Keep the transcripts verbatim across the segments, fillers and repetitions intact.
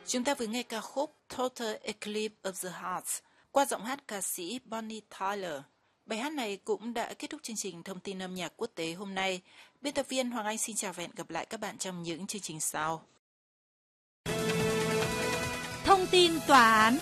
Chúng ta vừa nghe ca khúc Total Eclipse of the Heart qua giọng hát ca sĩ Bonnie Tyler. Bài hát này cũng đã kết thúc chương trình thông tin âm nhạc quốc tế hôm nay. Biên tập viên Hoàng Anh xin chào và hẹn gặp lại các bạn trong những chương trình sau. Thông tin tòa án.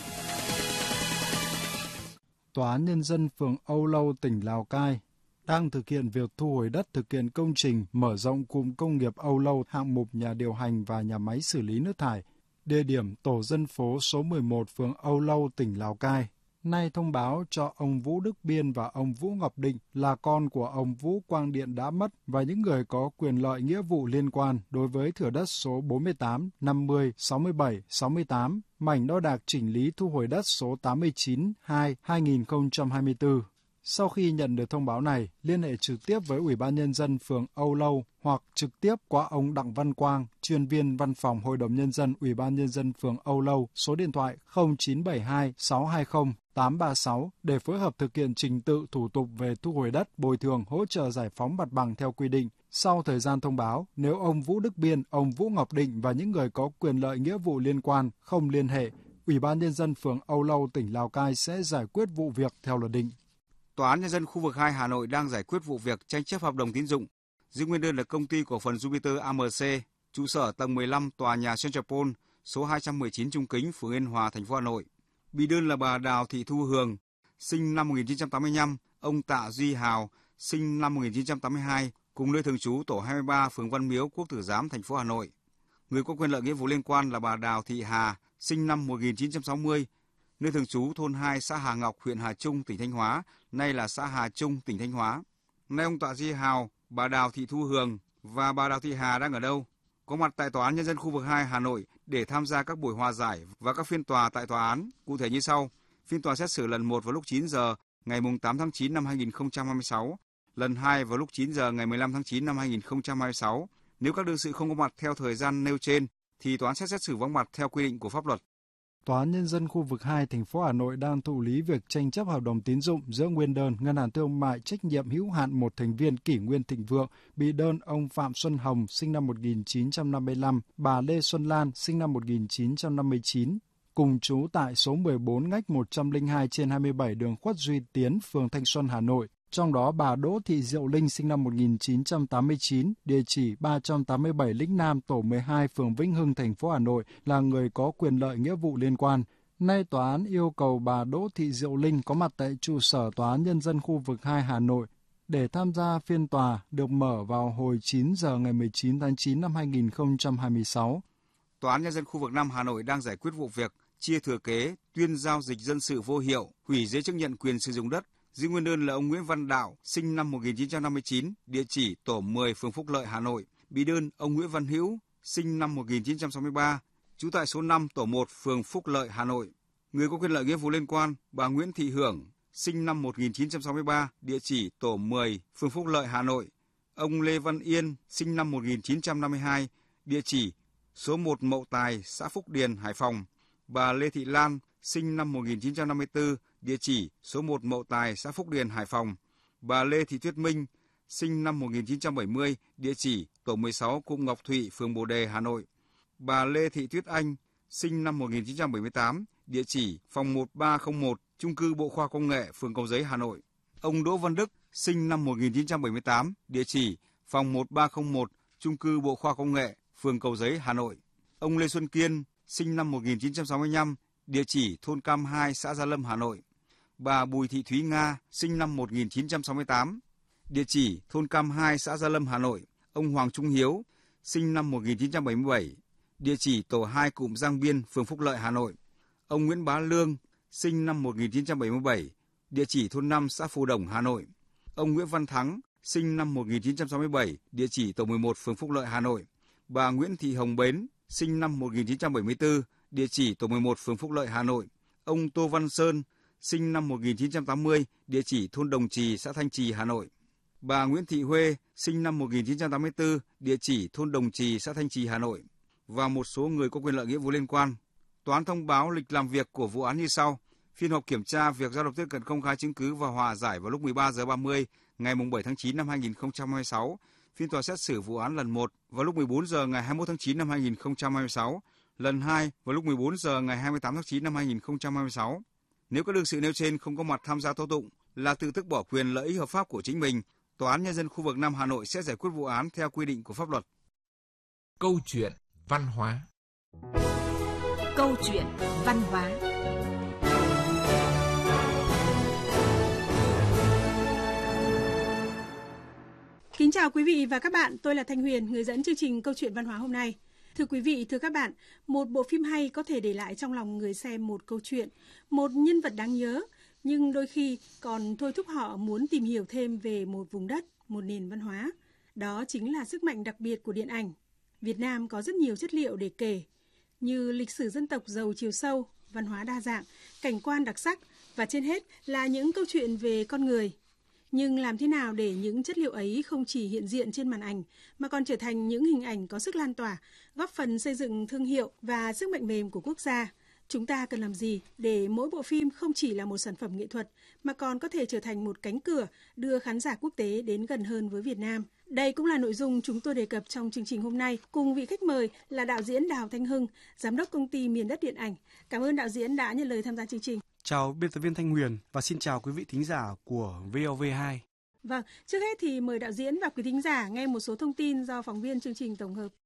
Tòa án Nhân dân phường Âu Lâu, tỉnh Lào Cai đang thực hiện việc thu hồi đất thực hiện công trình mở rộng cụm công nghiệp Âu Lâu, hạng mục nhà điều hành và nhà máy xử lý nước thải, địa điểm tổ dân phố số mười một phường Âu Lâu, tỉnh Lào Cai. Nay thông báo cho ông Vũ Đức Biên và ông Vũ Ngọc Định là con của ông Vũ Quang Điện đã mất và những người có quyền lợi nghĩa vụ liên quan đối với thửa đất số bốn mươi tám, năm mươi, sáu mươi bảy, sáu mươi tám, mảnh đo đạc chỉnh lý thu hồi đất số tám mươi chín hai hai nghìn không trăm hai mươi tư. Sau khi nhận được thông báo này, liên hệ trực tiếp với Ủy ban Nhân dân phường Âu Lâu hoặc trực tiếp qua ông Đặng Văn Quang, chuyên viên văn phòng Hội đồng Nhân dân Ủy ban Nhân dân phường Âu Lâu, số điện thoại không chín bảy hai sáu hai không tám ba sáu để phối hợp thực hiện trình tự thủ tục về thu hồi đất, bồi thường, hỗ trợ giải phóng mặt bằng theo quy định. Sau thời gian thông báo, nếu ông Vũ Đức Biên, ông Vũ Ngọc Định và những người có quyền lợi nghĩa vụ liên quan không liên hệ, Ủy ban Nhân dân phường Âu Lâu, tỉnh Lào Cai sẽ giải quyết vụ việc theo luật định. Tòa án Nhân dân khu vực hai Hà Nội đang giải quyết vụ việc tranh chấp hợp đồng tín dụng. Giữ nguyên đơn là công ty cổ phần Jupiter a em xê, trụ sở tầng mười lăm tòa nhà Centropole, số hai trăm mười chín Trung Kính, phường Yên Hòa, thành phố Hà Nội. Bị đơn là bà Đào Thị Thu Hường, sinh năm một nghìn chín trăm tám mươi lăm, ông Tạ Duy Hào, sinh năm một nghìn chín trăm tám mươi hai, cùng nơi thường trú tổ hai mươi ba, phường Văn Miếu, Quốc Tử Giám, thành phố Hà Nội. Người có quyền lợi nghĩa vụ liên quan là bà Đào Thị Hà, sinh năm một nghìn chín trăm sáu mươi, nơi thường trú thôn hai, xã Hà Ngọc, huyện Hà Trung, tỉnh Thanh Hóa, nay là xã Hà Trung, tỉnh Thanh Hóa. Nay ông Tạ Duy Hào, bà Đào Thị Thu Hường và bà Đào Thị Hà đang ở đâu? Có mặt tại Tòa án Nhân dân khu vực hai Hà Nội để tham gia các buổi hòa giải và các phiên tòa tại tòa án, cụ thể như sau. Phiên tòa xét xử lần một vào lúc chín giờ ngày tám tháng chín năm hai nghìn không trăm hai mươi sáu, lần hai vào lúc chín giờ ngày mười lăm tháng chín năm hai nghìn không trăm hai mươi sáu. Nếu các đương sự không có mặt theo thời gian nêu trên, thì tòa án sẽ xét xử vắng mặt theo quy định của pháp luật. Tòa án Nhân dân khu vực hai thành phố Hà Nội đang thụ lý việc tranh chấp hợp đồng tín dụng giữa nguyên đơn Ngân hàng Thương mại trách nhiệm hữu hạn một thành viên Kỷ Nguyên Thịnh Vượng, bị đơn ông Phạm Xuân Hồng sinh năm một nghìn chín trăm năm mươi lăm, bà Lê Xuân Lan sinh năm một nghìn chín trăm năm mươi chín, cùng trú tại số mười bốn ngách một trăm lẻ hai trên hai mươi bảy đường Khuất Duy Tiến, phường Thanh Xuân, Hà Nội. Trong đó bà Đỗ Thị Diệu Linh sinh năm một nghìn chín trăm tám mươi chín, địa chỉ ba trăm tám mươi bảy Lĩnh Nam, tổ mười hai, phường Vĩnh Hưng, thành phố Hà Nội là người có quyền lợi nghĩa vụ liên quan. Nay tòa án yêu cầu bà Đỗ Thị Diệu Linh có mặt tại trụ sở Tòa án Nhân dân khu vực hai Hà Nội để tham gia phiên tòa được mở vào hồi chín giờ ngày mười chín tháng chín năm hai nghìn không trăm hai mươi sáu. Tòa án Nhân dân khu vực năm Hà Nội đang giải quyết vụ việc chia thừa kế, tuyên giao dịch dân sự vô hiệu, hủy giấy chứng nhận quyền sử dụng đất. Giữ nguyên đơn là ông Nguyễn Văn Đạo, sinh năm một nghìn chín trăm năm mươi chín, địa chỉ tổ mười, phường Phúc Lợi, Hà Nội. Bị đơn ông Nguyễn Văn Hữu, sinh năm một nghìn chín trăm sáu mươi ba, trú tại số năm, tổ một, phường Phúc Lợi, Hà Nội. Người có quyền lợi nghĩa vụ liên quan, bà Nguyễn Thị Hưởng, sinh năm một nghìn chín trăm sáu mươi ba, địa chỉ tổ mười, phường Phúc Lợi, Hà Nội. Ông Lê Văn Yên, sinh năm một nghìn chín trăm năm mươi hai, địa chỉ số một Mậu Tài, xã Phúc Điền, Hải Phòng. Bà Lê Thị Lan, sinh năm một nghìn chín trăm năm mươi tư, địa chỉ số một Mậu Tài, xã Phúc Điền, Hải Phòng. Bà Lê Thị Tuyết Minh, sinh năm một nghìn chín trăm bảy mươi, địa chỉ tổ mười sáu, Cung Ngọc Thụy, phường Bồ Đề, Hà Nội. Bà Lê Thị Tuyết Anh, sinh năm một nghìn chín trăm bảy mươi tám, địa chỉ phòng một ba không một, chung cư Bộ Khoa Công nghệ, phường Cầu Giấy, Hà Nội. Ông Đỗ Văn Đức, sinh năm một nghìn chín trăm bảy mươi tám, địa chỉ phòng một ba không một, chung cư Bộ Khoa Công nghệ, phường Cầu Giấy, Hà Nội. Ông Lê Xuân Kiên, sinh năm một nghìn chín trăm sáu mươi lăm, địa chỉ thôn Cam hai, xã Gia Lâm, Hà Nội. Bà Bùi Thị Thúy Nga, sinh năm một nghìn chín trăm sáu mươi tám, địa chỉ thôn Cam hai, xã Gia Lâm, Hà Nội. Ông Hoàng Trung Hiếu, sinh năm một nghìn chín trăm bảy mươi bảy, địa chỉ tổ hai, cụm Giang Biên, phường Phúc Lợi, Hà Nội. Ông Nguyễn Bá Lương, sinh năm một nghìn chín trăm bảy mươi bảy, địa chỉ thôn năm, xã Phù Đồng, Hà Nội. Ông Nguyễn Văn Thắng, sinh năm một nghìn chín trăm sáu mươi bảy, địa chỉ tổ mười một, phường Phúc Lợi, Hà Nội. Bà Nguyễn Thị Hồng Bến, sinh năm một nghìn chín trăm bảy mươi tư, địa chỉ tổ mười một, phường Phúc Lợi, Hà Nội. Ông Tô Văn Sơn, sinh năm một nghìn chín trăm tám mươi, địa chỉ thôn Đồng Trì, xã Thanh Trì, Hà Nội. Bà Nguyễn Thị Huê, sinh năm một nghìn chín trăm tám mươi tư, địa chỉ thôn Đồng Trì, xã Thanh Trì, Hà Nội. Và một số người có quyền lợi nghĩa vụ liên quan. Tòa án thông báo lịch làm việc của vụ án như sau. Phiên họp kiểm tra việc giao nộp tiếp cận công khai chứng cứ và hòa giải vào lúc mười ba giờ ba mươi ngày bảy tháng chín năm hai nghìn không trăm hai mươi sáu. Phiên tòa xét xử vụ án lần một vào lúc mười bốn giờ ngày hai mươi mốt tháng chín năm hai nghìn không trăm hai mươi sáu. lần hai vào lúc mười bốn giờ ngày hai mươi tám tháng chín năm hai nghìn không trăm hai mươi sáu. Nếu các đương sự nêu trên không có mặt tham gia tố tụng là tự tước bỏ quyền lợi ích hợp pháp của chính mình, Tòa án Nhân dân khu vực năm Hà Nội sẽ giải quyết vụ án theo quy định của pháp luật. Câu chuyện văn hóa. Câu chuyện văn hóa. Kính chào quý vị và các bạn, tôi là Thanh Huyền, người dẫn chương trình Câu chuyện văn hóa hôm nay. Thưa quý vị, thưa các bạn, một bộ phim hay có thể để lại trong lòng người xem một câu chuyện, một nhân vật đáng nhớ, nhưng đôi khi còn thôi thúc họ muốn tìm hiểu thêm về một vùng đất, một nền văn hóa. Đó chính là sức mạnh đặc biệt của điện ảnh. Việt Nam có rất nhiều chất liệu để kể, như lịch sử dân tộc giàu chiều sâu, văn hóa đa dạng, cảnh quan đặc sắc và trên hết là những câu chuyện về con người. Nhưng làm thế nào để những chất liệu ấy không chỉ hiện diện trên màn ảnh mà còn trở thành những hình ảnh có sức lan tỏa, góp phần xây dựng thương hiệu và sức mạnh mềm của quốc gia? Chúng ta cần làm gì để mỗi bộ phim không chỉ là một sản phẩm nghệ thuật mà còn có thể trở thành một cánh cửa đưa khán giả quốc tế đến gần hơn với Việt Nam? Đây cũng là nội dung chúng tôi đề cập trong chương trình hôm nay cùng vị khách mời là đạo diễn Đào Thanh Hưng, giám đốc công ty Miền Đất Điện ảnh. Cảm ơn đạo diễn đã nhận lời tham gia chương trình. Chào biên tập viên Thanh Huyền và xin chào quý vị thính giả của vê o vê hai. Vâng, trước hết thì mời đạo diễn và quý thính giả nghe một số thông tin do phóng viên chương trình tổng hợp.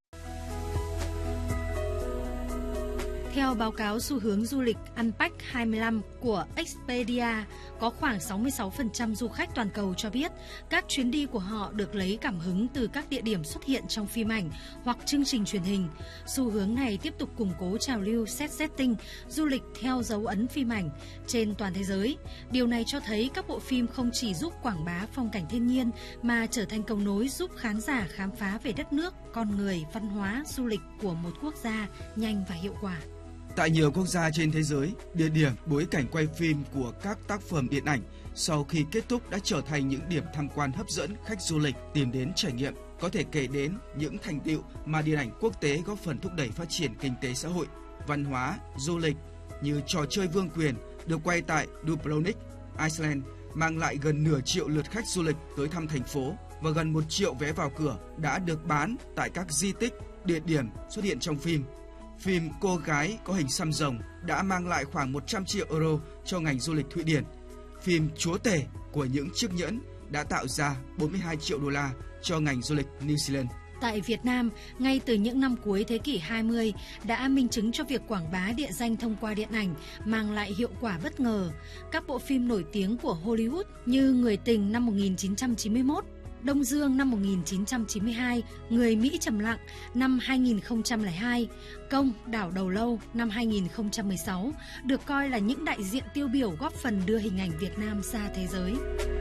Theo báo cáo xu hướng du lịch Unpacked hai mươi lăm của Expedia, có khoảng sáu mươi sáu phần trăm du khách toàn cầu cho biết các chuyến đi của họ được lấy cảm hứng từ các địa điểm xuất hiện trong phim ảnh hoặc chương trình truyền hình. Xu hướng này tiếp tục củng cố trào lưu set setting, du lịch theo dấu ấn phim ảnh trên toàn thế giới. Điều này cho thấy các bộ phim không chỉ giúp quảng bá phong cảnh thiên nhiên mà trở thành cầu nối giúp khán giả khám phá về đất nước, con người, văn hóa, du lịch của một quốc gia nhanh và hiệu quả. Tại nhiều quốc gia trên thế giới, địa điểm, bối cảnh quay phim của các tác phẩm điện ảnh sau khi kết thúc đã trở thành những điểm tham quan hấp dẫn khách du lịch tìm đến trải nghiệm. Có thể kể đến những thành tựu mà điện ảnh quốc tế góp phần thúc đẩy phát triển kinh tế xã hội, văn hóa, du lịch như trò chơi Vương quyền được quay tại Dubrovnik, Iceland, mang lại gần nửa triệu lượt khách du lịch tới thăm thành phố và gần một triệu vé vào cửa đã được bán tại các di tích, địa điểm xuất hiện trong phim. Phim Cô gái có hình xăm rồng đã mang lại khoảng một trăm triệu euro cho ngành du lịch Thụy Điển. Phim Chúa tể của những chiếc nhẫn đã tạo ra bốn mươi hai triệu đô la cho ngành du lịch New Zealand. Tại Việt Nam, ngay từ những năm cuối thế kỷ hai mươi đã minh chứng cho việc quảng bá địa danh thông qua điện ảnh mang lại hiệu quả bất ngờ. Các bộ phim nổi tiếng của Hollywood như Người tình năm một nghìn chín trăm chín mươi mốt, Đông Dương năm một nghìn chín trăm chín mươi hai, Người Mỹ trầm lặng năm hai nghìn không trăm lẻ hai, Công đảo đầu lâu năm hai nghìn không trăm mười sáu được coi là những đại diện tiêu biểu góp phần đưa hình ảnh Việt Nam ra thế giới.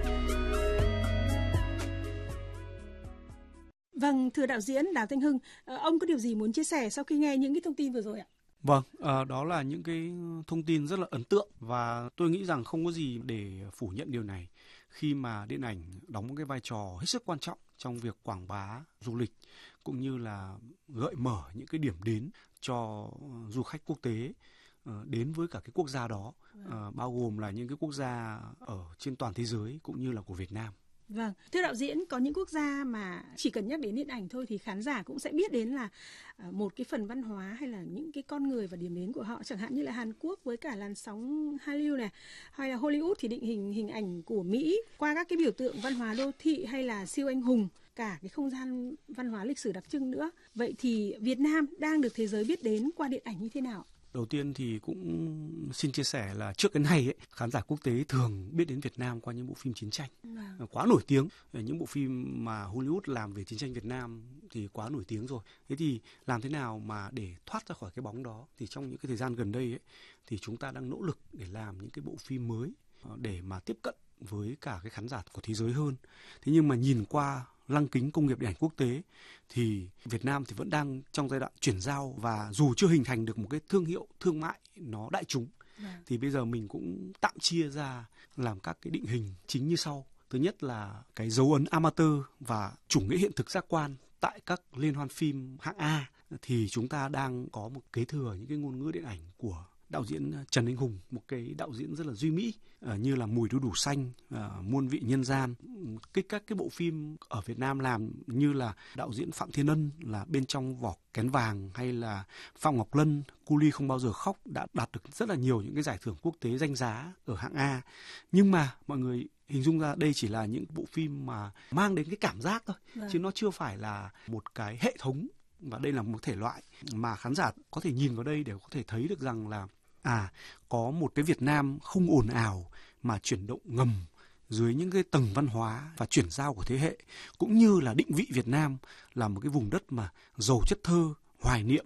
Vâng, thưa đạo diễn Đào Thanh Hưng, ông có điều gì muốn chia sẻ sau khi nghe những cái thông tin vừa rồi ạ? Vâng, à, đó là những cái thông tin rất là ấn tượng và tôi nghĩ rằng không có gì để phủ nhận điều này khi mà điện ảnh đóng một cái vai trò hết sức quan trọng trong việc quảng bá du lịch cũng như là gợi mở những cái điểm đến cho du khách quốc tế đến với cả cái quốc gia đó, à, bao gồm là những cái quốc gia ở trên toàn thế giới cũng như là của Việt Nam. Vâng, thưa đạo diễn, có những quốc gia mà chỉ cần nhắc đến điện ảnh thôi thì khán giả cũng sẽ biết đến là một cái phần văn hóa hay là những cái con người và điểm đến của họ, chẳng hạn như là Hàn Quốc với cả làn sóng Hallyu này, hay là Hollywood thì định hình hình ảnh của Mỹ qua các cái biểu tượng văn hóa đô thị hay là siêu anh hùng, cả cái không gian văn hóa lịch sử đặc trưng nữa. Vậy thì Việt Nam đang được thế giới biết đến qua điện ảnh như thế nào? Đầu tiên thì cũng xin chia sẻ là trước cái này ấy, khán giả quốc tế thường biết đến Việt Nam qua những bộ phim chiến tranh. Vâng. Quá nổi tiếng. Những bộ phim mà Hollywood làm về chiến tranh Việt Nam thì quá nổi tiếng rồi. Thế thì làm thế nào mà để thoát ra khỏi cái bóng đó? Thì trong những cái thời gian gần đây ấy, thì chúng ta đang nỗ lực để làm những cái bộ phim mới để mà tiếp cận với cả cái khán giả của thế giới hơn. Thế nhưng mà nhìn qua lăng kính công nghiệp điện ảnh quốc tế thì Việt Nam thì vẫn đang trong giai đoạn chuyển giao và dù chưa hình thành được một cái thương hiệu thương mại nó đại chúng, yeah. thì bây giờ mình cũng tạm chia ra làm các cái định hình chính như sau. Thứ nhất là cái dấu ấn amateur và chủ nghĩa hiện thực giác quan tại các liên hoan phim hạng A thì chúng ta đang có một kế thừa những cái ngôn ngữ điện ảnh của đạo diễn Trần Anh Hùng, một cái đạo diễn rất là duy mỹ, uh, như là Mùi đu đủ xanh, uh, Muôn vị nhân gian. Cái các cái bộ phim ở Việt Nam làm như là đạo diễn Phạm Thiên Ân là Bên trong vỏ kén vàng, hay là Phạm Ngọc Lân, Cu Ly không bao giờ khóc đã đạt được rất là nhiều những cái giải thưởng quốc tế danh giá ở hạng A. Nhưng mà mọi người hình dung ra đây chỉ là những bộ phim mà mang đến cái cảm giác thôi, vâng. chứ nó chưa phải là một cái hệ thống. Và đây là một thể loại mà khán giả có thể nhìn vào đây để có thể thấy được rằng là à có một cái Việt Nam không ồn ào mà chuyển động ngầm dưới những cái tầng văn hóa và chuyển giao của thế hệ, cũng như là định vị Việt Nam là một cái vùng đất mà giàu chất thơ, hoài niệm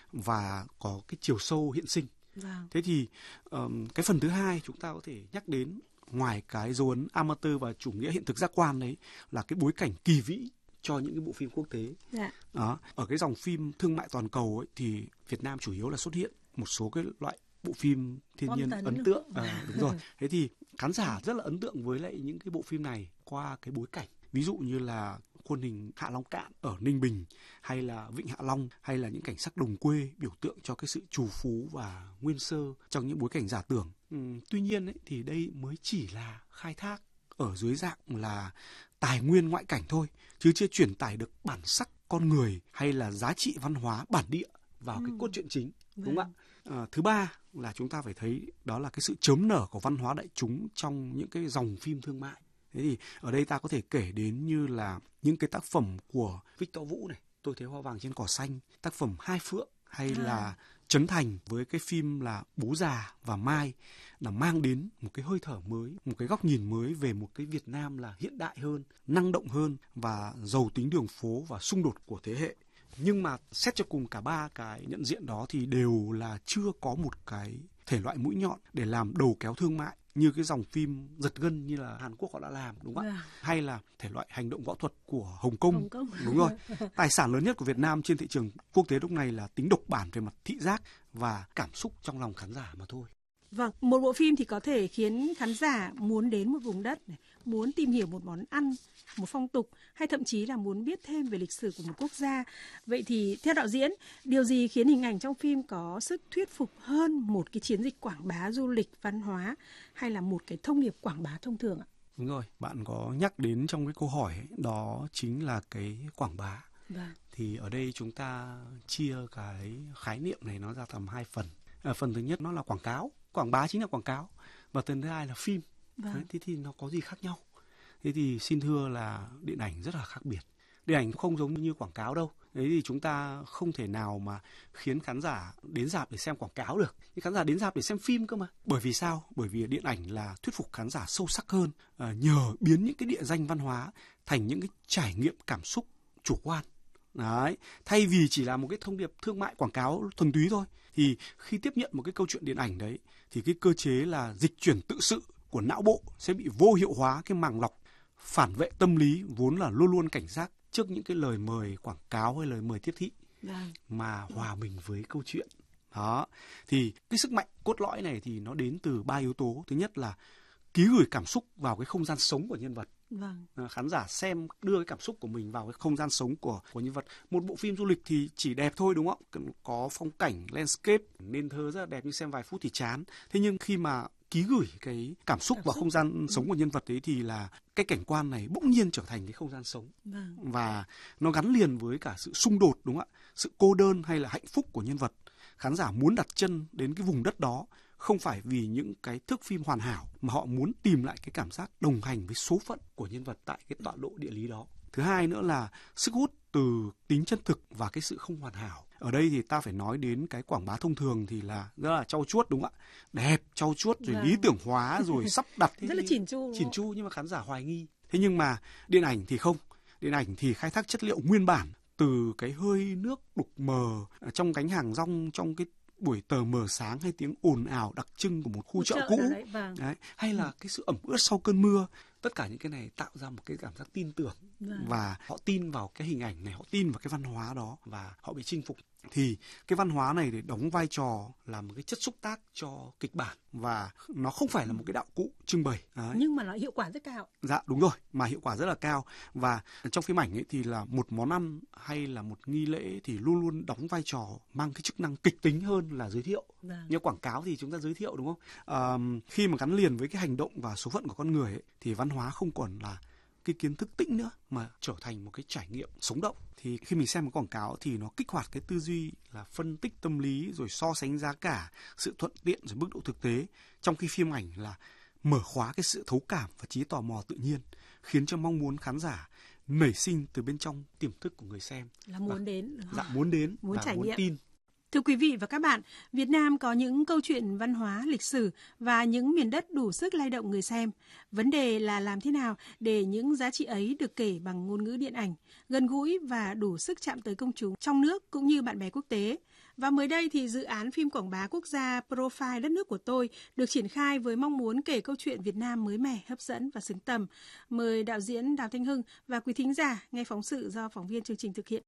và có cái chiều sâu hiện sinh. Wow. Thế thì um, cái phần thứ hai chúng ta có thể nhắc đến, ngoài cái dấu ấn amateur và chủ nghĩa hiện thực giác quan đấy, là cái bối cảnh kỳ vĩ cho những cái bộ phim quốc tế. Dạ. Đó, ở cái dòng phim thương mại toàn cầu ấy, thì Việt Nam chủ yếu là xuất hiện một số cái loại bộ phim thiên nhiên ấn tượng. À, đúng rồi. Thế thì khán giả rất là ấn tượng với lại những cái bộ phim này qua cái bối cảnh. Ví dụ như là khuôn hình Hạ Long Cạn ở Ninh Bình, hay là Vịnh Hạ Long, hay là những cảnh sắc đồng quê biểu tượng cho cái sự trù phú và nguyên sơ trong những bối cảnh giả tưởng. Ừ, tuy nhiên ấy, thì đây mới chỉ là khai thác ở dưới dạng là tài nguyên ngoại cảnh thôi, chứ chưa truyền tải được bản sắc con người hay là giá trị văn hóa bản địa vào ừ. cái cốt truyện chính, đúng không ạ? À, thứ ba là chúng ta phải thấy đó là cái sự chớm nở của văn hóa đại chúng trong những cái dòng phim thương mại. Thế thì ở đây ta có thể kể đến như là những cái tác phẩm của Victor Vũ này, Tôi thấy hoa vàng trên cỏ xanh, tác phẩm Hai Phượng, hay à. là Trấn Thành với cái phim là Bố Già và Mai, là mang đến một cái hơi thở mới, một cái góc nhìn mới về một cái Việt Nam là hiện đại hơn, năng động hơn và giàu tính đường phố và xung đột của thế hệ. Nhưng mà xét cho cùng cả ba cái nhận diện đó thì đều là chưa có một cái thể loại mũi nhọn để làm đầu kéo thương mại như cái dòng phim giật gân như là Hàn Quốc họ đã làm, đúng không ạ? À. Hay là thể loại hành động võ thuật của Hồng Kông. Hồng Kông. Đúng rồi. Tài sản lớn nhất của Việt Nam trên thị trường quốc tế lúc này là tính độc bản về mặt thị giác và cảm xúc trong lòng khán giả mà thôi. Vâng, một bộ phim thì có thể khiến khán giả muốn đến một vùng đất này, muốn tìm hiểu một món ăn, một phong tục, hay thậm chí là muốn biết thêm về lịch sử của một quốc gia. Vậy thì theo đạo diễn, điều gì khiến hình ảnh trong phim có sức thuyết phục hơn một cái chiến dịch quảng bá du lịch, văn hóa, hay là một cái thông điệp quảng bá thông thường ạ? Đúng rồi, bạn có nhắc đến trong cái câu hỏi ấy, đó chính là cái quảng bá. Vâng. Thì ở đây chúng ta chia cái khái niệm này nó ra thành hai phần. À, phần thứ nhất nó là quảng cáo. Quảng bá chính là quảng cáo. Và phần thứ hai là phim. Vâng. Đấy, thế thì nó có gì khác nhau? Thế thì xin thưa là điện ảnh rất là khác biệt. Điện ảnh không giống như quảng cáo đâu. Đấy thì chúng ta không thể nào mà khiến khán giả đến rạp để xem quảng cáo được. Nhưng khán giả đến rạp để xem phim cơ mà. Bởi vì sao? Bởi vì điện ảnh là thuyết phục khán giả sâu sắc hơn, à, nhờ biến những cái địa danh văn hóa thành những cái trải nghiệm cảm xúc chủ quan. Đấy, thay vì chỉ là một cái thông điệp thương mại quảng cáo thuần túy thôi, thì khi tiếp nhận một cái câu chuyện điện ảnh đấy, thì cái cơ chế là dịch chuyển tự sự của não bộ sẽ bị vô hiệu hóa cái màng lọc phản vệ tâm lý vốn là luôn luôn cảnh giác trước những cái lời mời quảng cáo hay lời mời tiếp thị, mà hòa mình với câu chuyện. Đó, thì cái sức mạnh cốt lõi này thì nó đến từ ba yếu tố. Thứ nhất là ký gửi cảm xúc vào cái không gian sống của nhân vật. Vâng. À, khán giả xem đưa cái cảm xúc của mình vào cái không gian sống của của nhân vật. Một bộ phim du lịch thì chỉ đẹp thôi, đúng không? Có phong cảnh, landscape, nên thơ rất là đẹp, nhưng xem vài phút thì chán. Thế nhưng khi mà ký gửi cái cảm xúc cảm vào xúc. không gian ừ. sống của nhân vật ấy thì là cái cảnh quan này bỗng nhiên trở thành cái không gian sống. Vâng. Và nó gắn liền với cả sự xung đột, đúng không ạ? Sự cô đơn hay là hạnh phúc của nhân vật. Khán giả muốn đặt chân đến cái vùng đất đó không phải vì những cái thước phim hoàn hảo, mà họ muốn tìm lại cái cảm giác đồng hành với số phận của nhân vật tại cái tọa độ địa lý đó. Thứ hai nữa là sức hút từ tính chân thực và cái sự không hoàn hảo. Ở đây thì ta phải nói đến cái quảng bá thông thường thì là rất là trau chuốt, đúng không ạ? Đẹp, trau chuốt, rồi lý tưởng hóa, rồi sắp đặt. Rất là chỉn chu. Chỉn chu nhưng mà khán giả hoài nghi. Thế nhưng mà điện ảnh thì không. Điện ảnh thì khai thác chất liệu nguyên bản từ cái hơi nước đục mờ trong cánh hàng rong, trong cái buổi tờ mờ sáng, hay tiếng ồn ào đặc trưng của một khu chợ, chợ cũ đấy, vâng. đấy, hay là cái sự ẩm ướt sau cơn mưa. Tất cả những cái này tạo ra một cái cảm giác tin tưởng, vâng. và họ tin vào cái hình ảnh này, họ tin vào cái văn hóa đó và họ bị chinh phục. thì cái văn hóa này để đóng vai trò là một cái chất xúc tác cho kịch bản và nó không phải là một cái đạo cụ trưng bày. Đấy. Nhưng mà nó hiệu quả rất cao. Dạ đúng rồi, mà hiệu quả rất là cao. Và trong phim ảnh ấy thì là một món ăn hay là một nghi lễ thì luôn luôn đóng vai trò mang cái chức năng kịch tính hơn là giới thiệu. Vâng. Như quảng cáo thì chúng ta giới thiệu đúng không? À, khi mà gắn liền với cái hành động và số phận của con người ấy, thì văn hóa không còn là cái kiến thức tĩnh nữa mà trở thành một cái trải nghiệm sống động. Thì khi mình xem một quảng cáo thì nó kích hoạt cái tư duy là phân tích tâm lý, rồi so sánh giá cả, sự thuận tiện, rồi mức độ thực tế. Trong khi phim ảnh là mở khóa cái sự thấu cảm và trí tò mò tự nhiên, khiến cho mong muốn khán giả nảy sinh từ bên trong tiềm thức của người xem. Là muốn và, đến. Dạ, muốn đến muốn và trải muốn nghiệm. tin. Thưa quý vị và các bạn, Việt Nam có những câu chuyện văn hóa, lịch sử và những miền đất đủ sức lay động người xem. Vấn đề là làm thế nào để những giá trị ấy được kể bằng ngôn ngữ điện ảnh, gần gũi và đủ sức chạm tới công chúng trong nước cũng như bạn bè quốc tế. Và mới đây thì dự án phim quảng bá quốc gia Profile Đất nước của tôi được triển khai với mong muốn kể câu chuyện Việt Nam mới mẻ, hấp dẫn và xứng tầm. Mời đạo diễn Đào Thanh Hưng và quý thính giả nghe phóng sự do phóng viên chương trình thực hiện.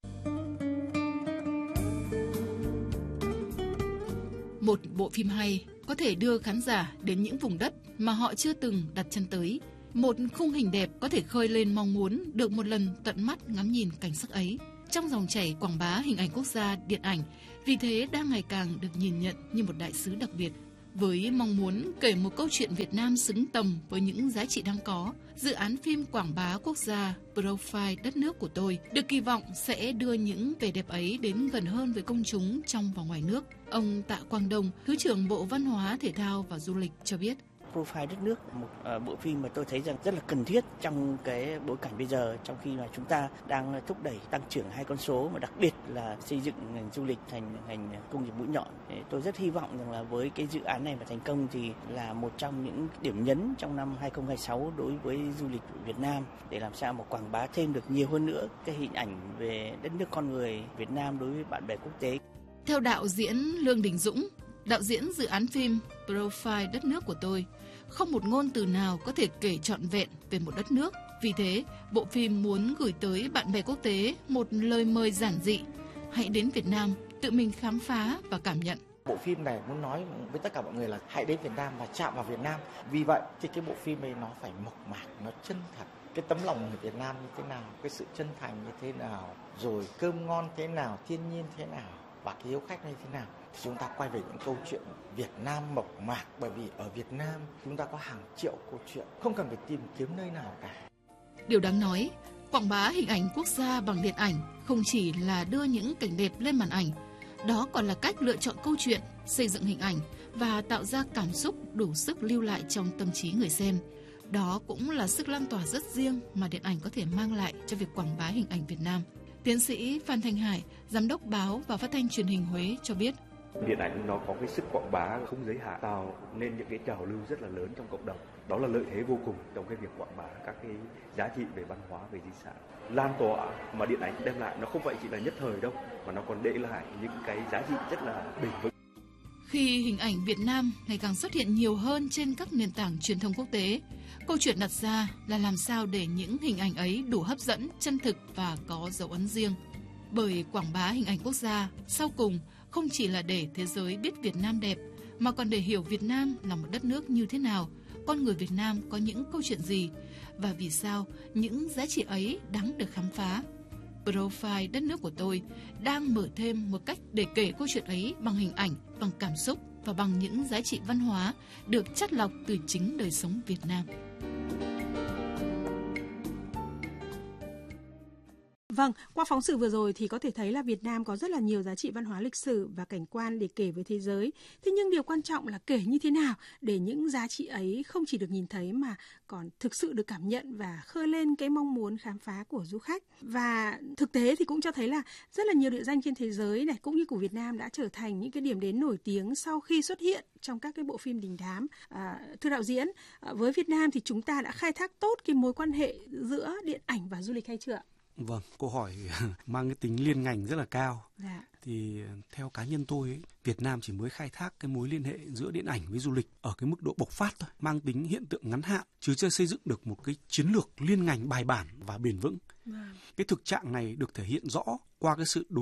Một bộ phim hay có thể đưa khán giả đến những vùng đất mà họ chưa từng đặt chân tới. Một khung hình đẹp có thể khơi lên mong muốn được một lần tận mắt ngắm nhìn cảnh sắc ấy. Trong dòng chảy quảng bá hình ảnh quốc gia điện ảnh, vì thế đang ngày càng được nhìn nhận như một đại sứ đặc biệt. Với mong muốn kể một câu chuyện Việt Nam xứng tầm với những giá trị đang có, dự án phim quảng bá quốc gia Profile Đất nước của tôi được kỳ vọng sẽ đưa những vẻ đẹp ấy đến gần hơn với công chúng trong và ngoài nước. Ông Tạ Quang Đông, Thứ trưởng Bộ Văn hóa, Thể thao và Du lịch cho biết. Profile Đất nước, một uh, bộ phim mà tôi thấy rằng rất là cần thiết trong cái bối cảnh bây giờ, trong khi mà chúng ta đang thúc đẩy tăng trưởng hai con số, mà đặc biệt là xây dựng ngành du lịch thành ngành công nghiệp mũi nhọn. Tôi rất hy vọng rằng là với cái dự án này mà thành công thì là một trong những điểm nhấn trong năm hai không hai sáu đối với du lịch Việt Nam, để làm sao mà quảng bá thêm được nhiều hơn nữa cái hình ảnh về đất nước con người Việt Nam đối với bạn bè quốc tế. Theo đạo diễn Lương Đình Dũng, đạo diễn dự án phim Profile Đất nước của tôi, không một ngôn từ nào có thể kể trọn vẹn về một đất nước. Vì thế, bộ phim muốn gửi tới bạn bè quốc tế một lời mời giản dị. Hãy đến Việt Nam, tự mình khám phá và cảm nhận. Bộ phim này muốn nói với tất cả mọi người là hãy đến Việt Nam và chạm vào Việt Nam. Vì vậy thì cái bộ phim này nó phải mộc mạc, nó chân thật. Cái tấm lòng người Việt Nam như thế nào, cái sự chân thành như thế nào, rồi cơm ngon thế nào, thiên nhiên thế nào, và cái hiếu khách như thế nào. Thì chúng ta quay về những câu chuyện Việt Nam mộc mạc, bởi vì ở Việt Nam chúng ta có hàng triệu câu chuyện, không cần phải tìm kiếm nơi nào cả. Điều đáng nói, quảng bá hình ảnh quốc gia bằng điện ảnh không chỉ là đưa những cảnh đẹp lên màn ảnh, đó còn là cách lựa chọn câu chuyện, xây dựng hình ảnh và tạo ra cảm xúc đủ sức lưu lại trong tâm trí người xem. Đó cũng là sức lan tỏa rất riêng mà điện ảnh có thể mang lại cho việc quảng bá hình ảnh Việt Nam. Tiến sĩ Phan Thanh Hải, Giám đốc Báo và Phát thanh Truyền hình Huế cho biết. Điện ảnh nó có cái sức quảng bá không giới hạn, tạo nên những cái trào lưu rất là lớn trong cộng đồng. Đó là lợi thế vô cùng trong cái việc quảng bá các cái giá trị về văn hóa, về di sản. Lan tỏa mà điện ảnh đem lại nó không phải chỉ là nhất thời đâu, mà nó còn để lại những cái giá trị rất là bền vững. Khi hình ảnh Việt Nam ngày càng xuất hiện nhiều hơn trên các nền tảng truyền thông quốc tế, câu chuyện đặt ra là làm sao để những hình ảnh ấy đủ hấp dẫn, chân thực và có dấu ấn riêng. Bởi quảng bá hình ảnh quốc gia, sau cùng không chỉ là để thế giới biết Việt Nam đẹp, mà còn để hiểu Việt Nam là một đất nước như thế nào, con người Việt Nam có những câu chuyện gì, và vì sao những giá trị ấy đáng được khám phá. Profile Đất nước của tôi đang mở thêm một cách để kể câu chuyện ấy bằng hình ảnh, bằng cảm xúc và bằng những giá trị văn hóa được chắt lọc từ chính đời sống Việt Nam. Vâng, qua phóng sự vừa rồi thì có thể thấy là Việt Nam có rất là nhiều giá trị văn hóa lịch sử và cảnh quan để kể với thế giới. Thế nhưng điều quan trọng là kể như thế nào để những giá trị ấy không chỉ được nhìn thấy mà còn thực sự được cảm nhận và khơi lên cái mong muốn khám phá của du khách. Và thực tế thì cũng cho thấy là rất là nhiều địa danh trên thế giới này cũng như của Việt Nam đã trở thành những cái điểm đến nổi tiếng sau khi xuất hiện trong các cái bộ phim đình đám. À, thưa đạo diễn, với Việt Nam thì chúng ta đã khai thác tốt cái mối quan hệ giữa điện ảnh và du lịch hay chưa? Vâng, câu hỏi mang cái tính liên ngành rất là cao. Dạ. Thì theo cá nhân tôi ấy, Việt Nam chỉ mới khai thác cái mối liên hệ giữa điện ảnh với du lịch ở cái mức độ bộc phát thôi, mang tính hiện tượng ngắn hạn, chứ chưa xây dựng được một cái chiến lược liên ngành bài bản và bền vững. Dạ. Cái thực trạng này được thể hiện rõ qua cái sự đối lập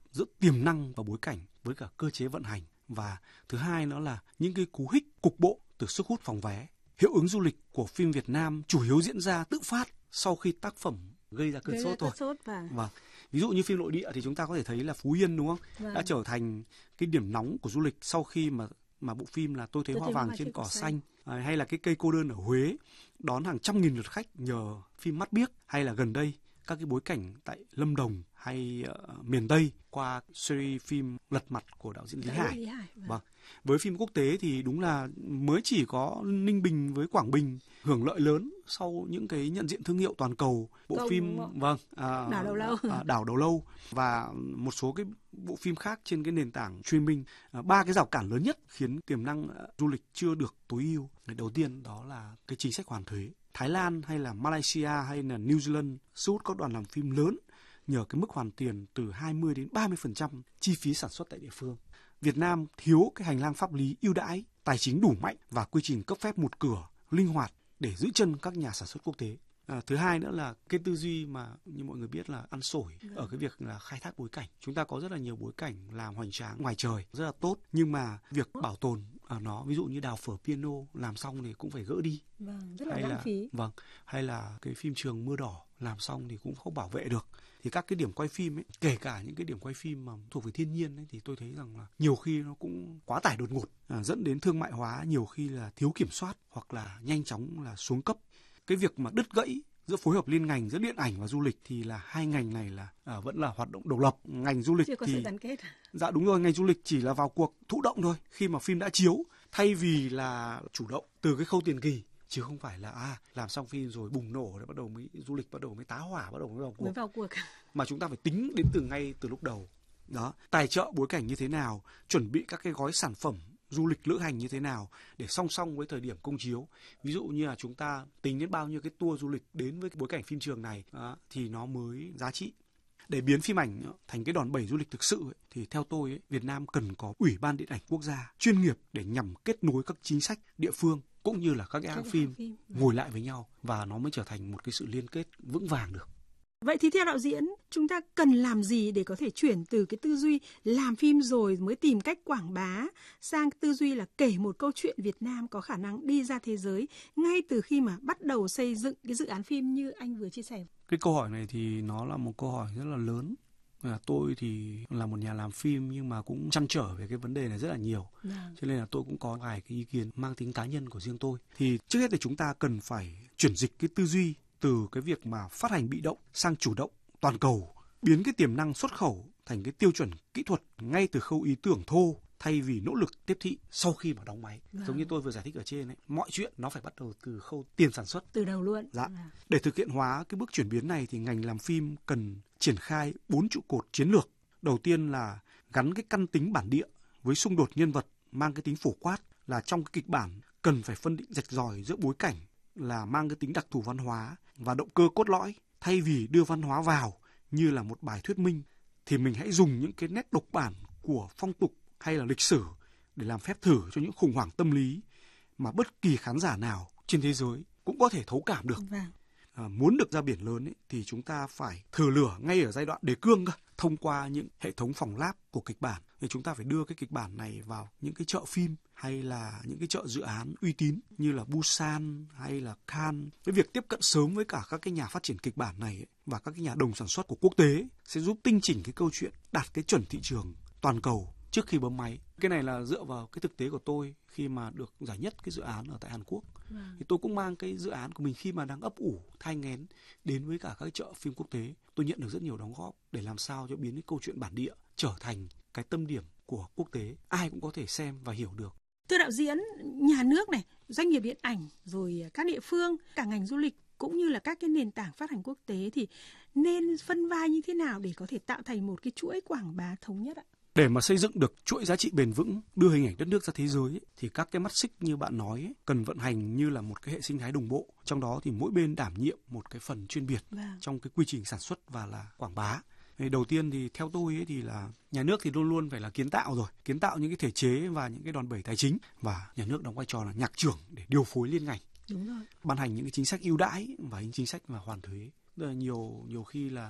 giữa tiềm năng và bối cảnh với cả cơ chế vận hành. Và thứ hai nó là những cái cú hích cục bộ từ sức hút phòng vé. Hiệu ứng du lịch của phim Việt Nam chủ yếu diễn ra tự phát sau khi tác phẩm gây ra cơn gây sốt ra thôi. Sốt và... Vâng. Ví dụ như phim nội địa thì chúng ta có thể thấy là Phú Yên đúng không? Vâng. Đã trở thành cái điểm nóng của du lịch sau khi mà mà bộ phim là Tôi thấy Tôi hoa thấy vàng hoa trên trên cỏ cỏ xanh, xanh. Hay là cái cây cô đơn ở Huế đón hàng trăm nghìn lượt khách nhờ phim Mắt Biếc, hay là gần đây các cái bối cảnh tại Lâm Đồng hay uh, miền Tây qua series phim Lật Mặt của đạo diễn Lý Hải. Lý Hải vâng. Vâng. Với phim quốc tế thì đúng là mới chỉ có Ninh Bình với Quảng Bình hưởng lợi lớn sau những cái nhận diện thương hiệu toàn cầu. Bộ Công, phim vâng à, Đảo Đầu Lâu à, Đảo Đầu Lâu và một số cái bộ phim khác trên cái nền tảng streaming. À, ba cái rào cản lớn nhất khiến tiềm năng uh, du lịch chưa được tối ưu. Đầu tiên đó là cái chính sách hoàn thuế. Thái Lan hay là Malaysia hay là New Zealand thu hút các đoàn làm phim lớn nhờ cái mức hoàn tiền từ hai mươi đến ba mươi phần trăm chi phí sản xuất tại địa phương. Việt Nam thiếu cái hành lang pháp lý ưu đãi, tài chính đủ mạnh và quy trình cấp phép một cửa, linh hoạt để giữ chân các nhà sản xuất quốc tế. À, thứ hai nữa là cái tư duy mà như mọi người biết là ăn sổi ừ. ở cái việc là khai thác bối cảnh. Chúng ta có rất là nhiều bối cảnh làm hoành tráng ngoài trời rất là tốt, nhưng mà việc bảo tồn à, nó, ví dụ như đào phở piano làm xong thì cũng phải gỡ đi. Vâng, rất là hay lãng là, phí. Vâng, hay là cái phim Trường Mưa Đỏ làm xong thì cũng không bảo vệ được. Thì các cái điểm quay phim ấy, kể cả những cái điểm quay phim mà thuộc về thiên nhiên ấy, thì tôi thấy rằng là nhiều khi nó cũng quá tải đột ngột, à, dẫn đến thương mại hóa, nhiều khi là thiếu kiểm soát hoặc là nhanh chóng là xuống cấp. Cái việc mà đứt gãy giữa phối hợp liên ngành giữa điện ảnh và du lịch thì là hai ngành này là à, vẫn là hoạt động độc lập. Ngành du lịch chưa có thì sự gắn kết. Dạ đúng rồi, ngành du lịch chỉ là vào cuộc thụ động thôi khi mà phim đã chiếu, thay vì là chủ động từ cái khâu tiền kỳ, chứ không phải là à làm xong phim rồi bùng nổ rồi bắt đầu mới du lịch bắt đầu mới tá hỏa bắt đầu mới vào cuộc. Mới vào cuộc. Mà chúng ta phải tính đến từ ngay từ lúc đầu. Đó, tài trợ bối cảnh như thế nào, chuẩn bị các cái gói sản phẩm du lịch lữ hành như thế nào để song song với thời điểm công chiếu. Ví dụ như là chúng ta tính đến bao nhiêu cái tour du lịch đến với cái bối cảnh phim trường này đó, thì nó mới giá trị. Để biến phim ảnh thành cái đòn bẩy du lịch thực sự ấy, thì theo tôi ấy, Việt Nam cần có Ủy ban Điện ảnh Quốc gia chuyên nghiệp để nhằm kết nối các chính sách địa phương cũng như là các cái hãng phim, phim ngồi lại với nhau và nó mới trở thành một cái sự liên kết vững vàng được. Vậy thì theo đạo diễn, chúng ta cần làm gì để có thể chuyển từ cái tư duy làm phim rồi mới tìm cách quảng bá sang tư duy là kể một câu chuyện Việt Nam có khả năng đi ra thế giới ngay từ khi mà bắt đầu xây dựng cái dự án phim như anh vừa chia sẻ? Cái câu hỏi này thì nó là một câu hỏi rất là lớn. À, tôi thì là một nhà làm phim nhưng mà cũng trăn trở về cái vấn đề này rất là nhiều. Yeah. Cho nên là tôi cũng có vài cái ý kiến mang tính cá nhân của riêng tôi. Thì trước hết thì chúng ta cần phải chuyển dịch cái tư duy từ cái việc mà phát hành bị động sang chủ động toàn cầu, biến cái tiềm năng xuất khẩu thành cái tiêu chuẩn kỹ thuật ngay từ khâu ý tưởng thô thay vì nỗ lực tiếp thị sau khi mà đóng máy. Vâng. Giống như tôi vừa giải thích ở trên ấy, mọi chuyện nó phải bắt đầu từ khâu tiền sản xuất. Từ đầu luôn. Dạ. Vâng. Để thực hiện hóa cái bước chuyển biến này thì ngành làm phim cần triển khai bốn trụ cột chiến lược. Đầu tiên là gắn cái căn tính bản địa với xung đột nhân vật mang cái tính phổ quát, là trong cái kịch bản cần phải phân định rạch ròi giữa bối cảnh là mang cái tính đặc thù văn hóa và động cơ cốt lõi. Thay vì đưa văn hóa vào như là một bài thuyết minh thì mình hãy dùng những cái nét độc bản của phong tục hay là lịch sử để làm phép thử cho những khủng hoảng tâm lý mà bất kỳ khán giả nào trên thế giới cũng có thể thấu cảm được. Vâng. À, muốn được ra biển lớn ấy, thì chúng ta phải thử lửa ngay ở giai đoạn đề cương cơ, thông qua những hệ thống phòng lab của kịch bản. Thì chúng ta phải đưa cái kịch bản này vào những cái chợ phim hay là những cái chợ dự án uy tín như là Busan hay là Cannes. Cái việc tiếp cận sớm với cả các cái nhà phát triển kịch bản này ấy, và các cái nhà đồng sản xuất của quốc tế sẽ giúp tinh chỉnh cái câu chuyện đạt cái chuẩn thị trường toàn cầu trước khi bấm máy. Cái này là dựa vào cái thực tế của tôi khi mà được giải nhất cái dự án ở tại Hàn Quốc. Ừ. Thì tôi cũng mang cái dự án của mình khi mà đang ấp ủ, thai nghén đến với cả các chợ phim quốc tế. Tôi nhận được rất nhiều đóng góp để làm sao cho biến cái câu chuyện bản địa trở thành cái tâm điểm của quốc tế. Ai cũng có thể xem và hiểu được. Thưa đạo diễn, nhà nước này, doanh nghiệp điện ảnh, rồi các địa phương, cả ngành du lịch cũng như là các cái nền tảng phát hành quốc tế thì nên phân vai như thế nào để có thể tạo thành một cái chuỗi quảng bá thống nhất ạ? Để mà xây dựng được chuỗi giá trị bền vững, đưa hình ảnh đất nước ra thế giới ấy, thì các cái mắt xích như bạn nói ấy, cần vận hành như là một cái hệ sinh thái đồng bộ. Trong đó thì mỗi bên đảm nhiệm một cái phần chuyên biệt wow. trong cái quy trình sản xuất và là quảng bá. Thì đầu tiên thì theo tôi ấy thì là nhà nước thì luôn luôn phải là kiến tạo rồi, kiến tạo những cái thể chế và những cái đòn bẩy tài chính, và nhà nước đóng vai trò là nhạc trưởng để điều phối liên ngành. Đúng rồi. Ban hành những cái chính sách ưu đãi và những chính sách mà hoàn thuế. Rất là nhiều nhiều khi là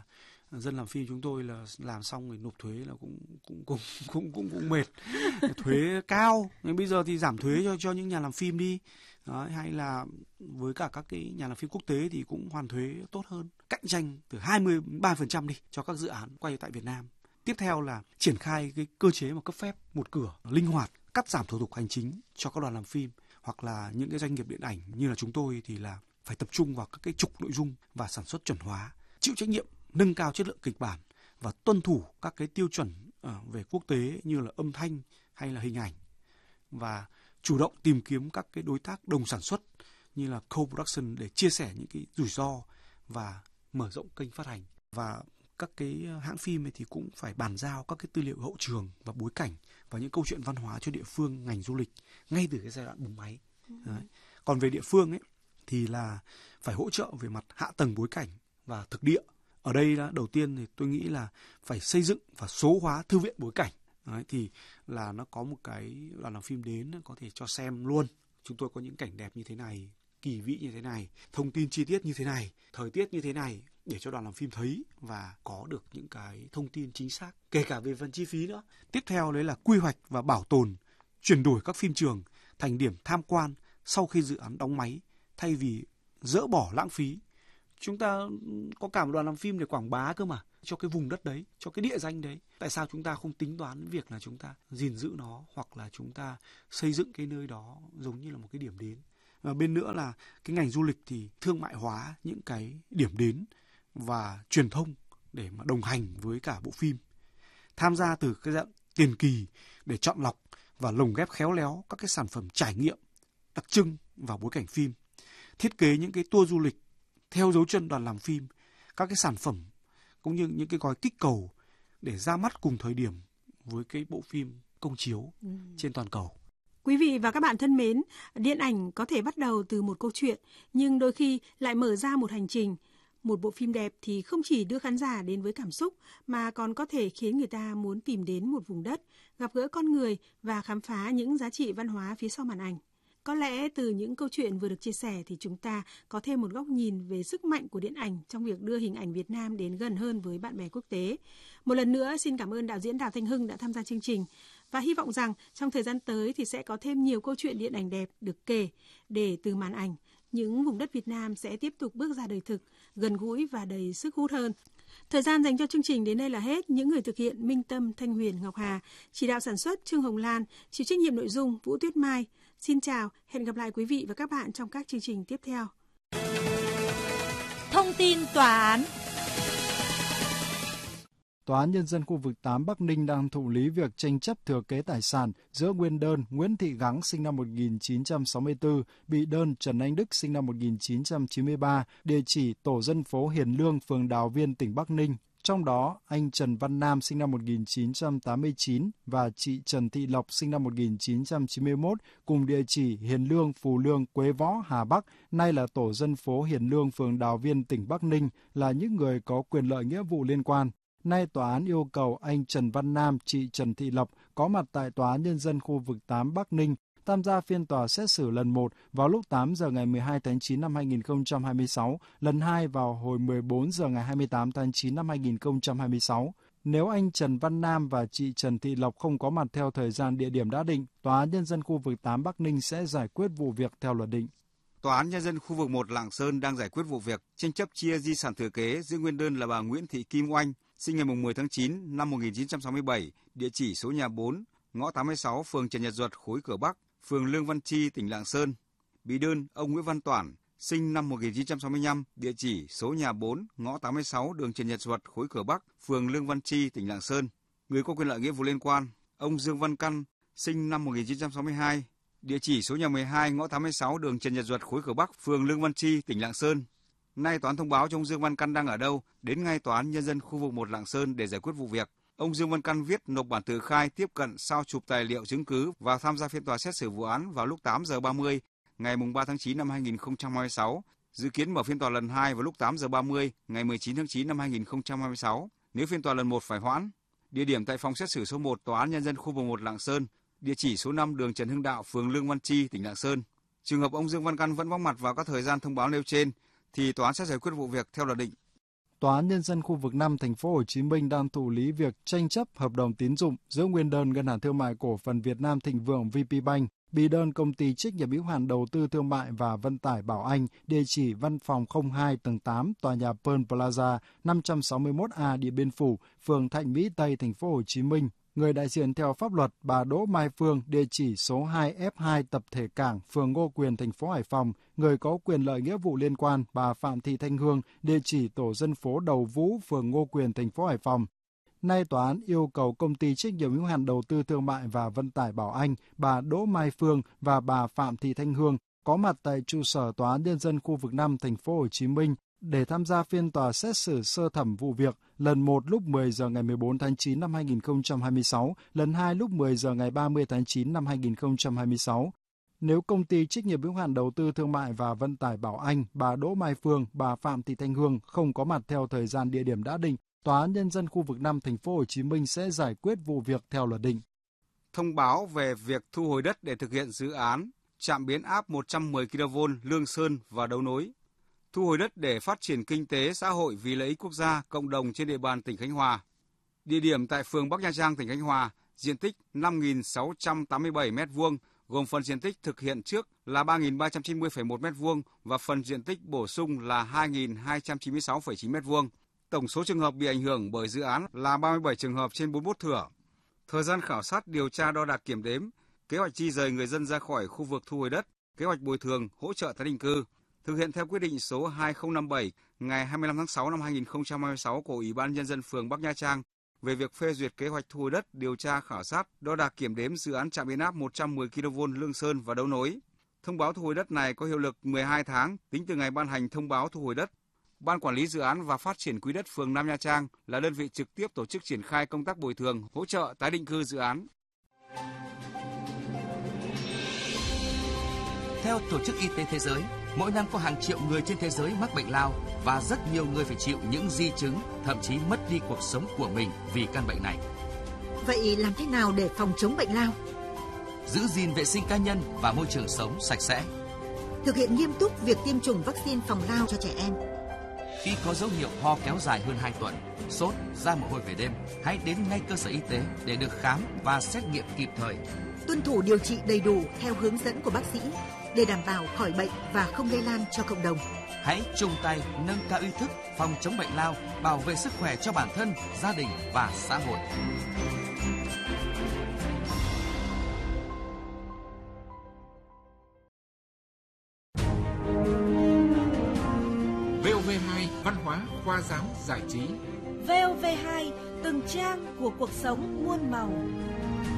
Dân làm phim chúng tôi là làm xong rồi nộp thuế là cũng cũng cũng cũng cũng, cũng mệt. Thuế cao, nên bây giờ thì giảm thuế cho cho những nhà làm phim đi. Đấy, hay là với cả các cái nhà làm phim quốc tế thì cũng hoàn thuế tốt hơn, cạnh tranh từ hai mươi đến ba mươi phần trăm đi cho các dự án quay tại Việt Nam. Tiếp theo là triển khai cái cơ chế mà cấp phép một cửa linh hoạt, cắt giảm thủ tục hành chính cho các đoàn làm phim hoặc là những cái doanh nghiệp điện ảnh như là chúng tôi thì là phải tập trung vào các cái trục nội dung và sản xuất chuẩn hóa, chịu trách nhiệm nâng cao chất lượng kịch bản và tuân thủ các cái tiêu chuẩn về quốc tế như là âm thanh hay là hình ảnh, và chủ động tìm kiếm các cái đối tác đồng sản xuất như là co-production để chia sẻ những cái rủi ro và mở rộng kênh phát hành. Và các cái hãng phim ấy thì cũng phải bàn giao các cái tư liệu hậu trường và bối cảnh và những câu chuyện văn hóa cho địa phương, ngành du lịch ngay từ cái giai đoạn bùng máy. Đấy. Còn về địa phương ấy thì là phải hỗ trợ về mặt hạ tầng bối cảnh và thực địa. Ở đây là đầu tiên thì tôi nghĩ là phải xây dựng và số hóa thư viện bối cảnh. Đấy, thì là nó có một cái đoàn làm phim đến có thể cho xem luôn. Chúng tôi có những cảnh đẹp như thế này, kỳ vĩ như thế này, thông tin chi tiết như thế này, thời tiết như thế này để cho đoàn làm phim thấy và có được những cái thông tin chính xác, kể cả về phần chi phí nữa. Tiếp theo đấy là quy hoạch và bảo tồn, chuyển đổi các phim trường thành điểm tham quan sau khi dự án đóng máy thay vì dỡ bỏ lãng phí. Chúng ta có cả một đoàn làm phim để quảng bá cơ mà, cho cái vùng đất đấy, cho cái địa danh đấy. Tại sao chúng ta không tính toán việc là chúng ta gìn giữ nó hoặc là chúng ta xây dựng cái nơi đó giống như là một cái điểm đến. Và bên nữa là cái ngành du lịch thì thương mại hóa những cái điểm đến và truyền thông để mà đồng hành với cả bộ phim. Tham gia từ cái dạng tiền kỳ để chọn lọc và lồng ghép khéo léo các cái sản phẩm trải nghiệm đặc trưng vào bối cảnh phim. Thiết kế những cái tour du lịch theo dấu chân đoàn làm phim, các cái sản phẩm cũng như những cái gói kích cầu để ra mắt cùng thời điểm với cái bộ phim công chiếu ừ. trên toàn cầu. Quý vị và các bạn thân mến, điện ảnh có thể bắt đầu từ một câu chuyện, nhưng đôi khi lại mở ra một hành trình. Một bộ phim đẹp thì không chỉ đưa khán giả đến với cảm xúc, mà còn có thể khiến người ta muốn tìm đến một vùng đất, gặp gỡ con người và khám phá những giá trị văn hóa phía sau màn ảnh. Có lẽ từ những câu chuyện vừa được chia sẻ thì chúng ta có thêm một góc nhìn về sức mạnh của điện ảnh trong việc đưa hình ảnh Việt Nam đến gần hơn với bạn bè quốc tế. Một lần nữa xin cảm ơn đạo diễn Đào Thanh Hưng đã tham gia chương trình và hy vọng rằng trong thời gian tới thì sẽ có thêm nhiều câu chuyện điện ảnh đẹp được kể để từ màn ảnh, những vùng đất Việt Nam sẽ tiếp tục bước ra đời thực, gần gũi và đầy sức hút hơn. Thời gian dành cho chương trình đến đây là hết. Những người thực hiện Minh Tâm, Thanh Huyền, Ngọc Hà, chỉ đạo sản xuất Trương Hồng Lan, chịu trách nhiệm nội dung Vũ Tuyết Mai. Xin chào, hẹn gặp lại quý vị và các bạn trong các chương trình tiếp theo. Thông tin tòa án. Tòa án Nhân dân khu vực tám Bắc Ninh đang thụ lý việc tranh chấp thừa kế tài sản giữa nguyên đơn Nguyễn Thị Gắng sinh năm một nghìn chín trăm sáu mươi tư, bị đơn Trần Anh Đức sinh năm một nghìn chín trăm chín mươi ba, địa chỉ tổ dân phố Hiền Lương, phường Đào Viên, tỉnh Bắc Ninh. Trong đó, anh Trần Văn Nam sinh năm một nghìn chín trăm tám mươi chín và chị Trần Thị Lộc sinh năm một nghìn chín trăm chín mươi mốt cùng địa chỉ Hiền Lương, Phù Lương, Quế Võ, Hà Bắc, nay là tổ dân phố Hiền Lương, phường Đào Viên, tỉnh Bắc Ninh, là những người có quyền lợi nghĩa vụ liên quan. Nay tòa án yêu cầu anh Trần Văn Nam, chị Trần Thị Lộc có mặt tại Tòa án Nhân dân khu vực tám Bắc Ninh, tham gia phiên tòa xét xử lần một vào lúc tám giờ ngày mười hai tháng chín năm hai nghìn không trăm hai mươi sáu, lần hai vào hồi mười bốn giờ ngày hai mươi tám tháng chín năm hai nghìn không trăm hai mươi sáu. Nếu anh Trần Văn Nam và chị Trần Thị Lộc không có mặt theo thời gian địa điểm đã định, Tòa án Nhân dân khu vực tám Bắc Ninh sẽ giải quyết vụ việc theo luật định. Tòa án Nhân dân khu vực một Lạng Sơn đang giải quyết vụ việc tranh chấp chia di sản thừa kế giữa nguyên đơn là bà Nguyễn Thị Kim Oanh, sinh ngày mười tháng chín năm một nghìn chín trăm sáu mươi bảy, địa chỉ số nhà bốn, ngõ tám mươi sáu, phường Trần Nhật Duật, khối Cửa Bắc, phường Lương Văn Chi, tỉnh Lạng Sơn. Bị đơn ông Nguyễn Văn Toản, sinh năm một nghìn chín trăm sáu mươi lăm, địa chỉ số nhà bốn, ngõ tám mươi sáu, đường Trần Nhật Duật, khối Cửa Bắc, phường Lương Văn Chi, tỉnh Lạng Sơn. Người có quyền lợi nghĩa vụ liên quan, ông Dương Văn Căn, sinh năm một nghìn chín trăm sáu mươi hai, địa chỉ số nhà mười hai, ngõ tám mươi sáu, đường Trần Nhật Duật, khối Cửa Bắc, phường Lương Văn Chi, tỉnh Lạng Sơn. Nay tòa án thông báo cho ông Dương Văn Căn đang ở đâu, đến ngay Tòa án Nhân dân khu vực một Lạng Sơn để giải quyết vụ việc. Ông Dương Văn Căn viết nộp bản tự khai tiếp cận sao chụp tài liệu chứng cứ và tham gia phiên tòa xét xử vụ án vào lúc tám giờ ba mươi ngày ba tháng chín năm hai nghìn không trăm hai mươi sáu. Dự kiến mở phiên tòa lần hai vào lúc tám giờ ba mươi ngày mười chín tháng chín năm hai nghìn không trăm hai mươi sáu. Nếu phiên tòa lần một phải hoãn. Địa điểm tại phòng xét xử số một Tòa án Nhân dân khu vực một Lạng Sơn, địa chỉ số năm, đường Trần Hưng Đạo, phường Lương Văn Chi, tỉnh Lạng Sơn. Trường hợp ông Dương Văn Căn vẫn vắng mặt vào các thời gian thông báo nêu trên thì tòa án sẽ giải quyết vụ việc theo luật định. Tòa án Nhân dân khu vực năm thành phố Hồ Chí Minh đang thụ lý việc tranh chấp hợp đồng tín dụng giữa nguyên đơn Ngân hàng Thương mại Cổ phần Việt Nam Thịnh Vượng vê pê Bank, bị đơn Công ty trách nhiệm hữu hạn đầu tư thương mại và vận tải Bảo Anh, địa chỉ văn phòng không hai tầng tám, tòa nhà Pearl Plaza, năm trăm sáu mươi mốt A, Điện Biên Phủ, phường Thạnh Mỹ Tây, thành phố Hồ Chí Minh. Người đại diện theo pháp luật bà Đỗ Mai Phương, địa chỉ số hai F hai tập thể Cảng, phường Ngô Quyền, thành phố Hải Phòng. Người có quyền lợi nghĩa vụ liên quan bà Phạm Thị Thanh Hương, địa chỉ tổ dân phố Đầu Vũ, phường Ngô Quyền, thành phố Hải Phòng. Nay tòa án yêu cầu Công ty trách nhiệm hữu hạn đầu tư thương mại và vận tải Bảo Anh, bà Đỗ Mai Phương và bà Phạm Thị Thanh Hương có mặt tại trụ sở Tòa án Nhân dân khu vực năm thành phố Hồ Chí Minh để tham gia phiên tòa xét xử sơ thẩm vụ việc lần một lúc mười giờ ngày mười bốn tháng chín năm hai nghìn không trăm hai mươi sáu, lần hai lúc mười giờ ngày ba mươi tháng chín năm hai nghìn không trăm hai mươi sáu. Nếu Công ty trách nhiệm hữu hạn đầu tư thương mại và vận tải Bảo Anh, bà Đỗ Mai Phương, bà Phạm Thị Thanh Hương không có mặt theo thời gian địa điểm đã định, Tòa án Nhân dân khu vực năm thành phố Hồ Chí Minh sẽ giải quyết vụ việc theo luật định. Thông báo về việc thu hồi đất để thực hiện dự án trạm biến áp một trăm mười ki lô vôn Lương Sơn và Đấu Nối. Thu hồi đất để phát triển kinh tế xã hội vì lợi ích quốc gia, cộng đồng trên địa bàn tỉnh Khánh Hòa. Địa điểm tại phường Bắc Nha Trang, tỉnh Khánh Hòa, diện tích năm nghìn sáu trăm tám mươi bảy mét vuông, gồm phần diện tích thực hiện trước là ba nghìn ba trăm chín mươi phẩy một mét vuông và phần diện tích bổ sung là hai nghìn hai trăm chín mươi sáu phẩy chín mét vuông. Tổng số trường hợp bị ảnh hưởng bởi dự án là ba mươi bảy trường hợp trên bốn mươi mốt thửa. Thời gian khảo sát, điều tra, đo đạc, kiểm đếm, kế hoạch di dời người dân ra khỏi khu vực thu hồi đất, kế hoạch bồi thường, hỗ trợ tái định cư, thực hiện theo quyết định số hai không năm bảy ngày hai mươi lăm tháng sáu năm hai nghìn không trăm hai mươi sáu của Ủy ban Nhân dân phường Bắc Nha Trang về việc phê duyệt kế hoạch thu hồi đất, điều tra, khảo sát, đo đạc, kiểm đếm dự án trạm biến áp một trăm mười ki lô vôn Lương Sơn và Đấu Nối. Thông báo thu hồi đất này có hiệu lực mười hai tháng tính từ ngày ban hành thông báo thu hồi đất. Ban Quản lý Dự án và Phát triển Quỹ đất phường Nam Nha Trang là đơn vị trực tiếp tổ chức triển khai công tác bồi thường, hỗ trợ tái định cư dự án. Theo Tổ chức Y tế Thế giới, mỗi năm có hàng triệu người trên thế giới mắc bệnh lao và rất nhiều người phải chịu những di chứng, thậm chí mất đi cuộc sống của mình vì căn bệnh này. Vậy làm thế nào để phòng chống bệnh lao? Giữ gìn vệ sinh cá nhân và môi trường sống sạch sẽ. Thực hiện nghiêm túc việc tiêm chủng vaccine phòng lao cho trẻ em. Khi có dấu hiệu ho kéo dài hơn hai tuần, sốt, ra mồ hôi về đêm, hãy đến ngay cơ sở y tế để được khám và xét nghiệm kịp thời. Tuân thủ điều trị đầy đủ theo hướng dẫn của bác sĩ để đảm bảo khỏi bệnh và không lây lan cho cộng đồng. Hãy chung tay nâng cao ý thức phòng chống bệnh lao, bảo vệ sức khỏe cho bản thân, gia đình và xã hội. vê o vê hai Văn hóa, khoa giáo, giải trí. vê o vê hai, từng trang của cuộc sống muôn màu.